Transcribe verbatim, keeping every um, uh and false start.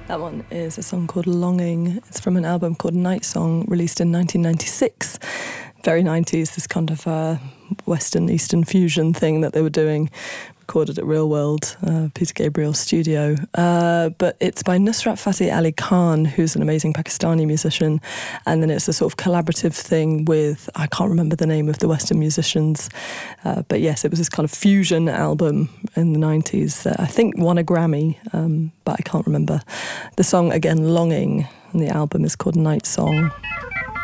That one is a song called Longing. It's from an album called Night Song, released in nineteen ninety-six. Very nineties, this kind of uh, Western Eastern fusion thing that they were doing. Recorded at Real World, uh, Peter Gabriel's studio. Uh, but it's by Nusrat Fateh Ali Khan, who's an amazing Pakistani musician. And then it's a sort of collaborative thing with, I can't remember the name of the Western musicians. Uh, but yes, it was this kind of fusion album in the nineties that I think won a Grammy, um, but I can't remember. The song, again, Longing, and the album is called Night Song.